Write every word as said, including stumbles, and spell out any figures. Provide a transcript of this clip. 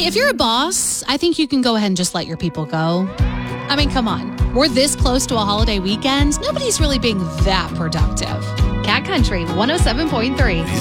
Hey, if you're a boss, I think you can go ahead and just let your people go. I mean, come on. We're this close to a holiday weekend. Nobody's really being that productive. Cat Country one oh seven point three.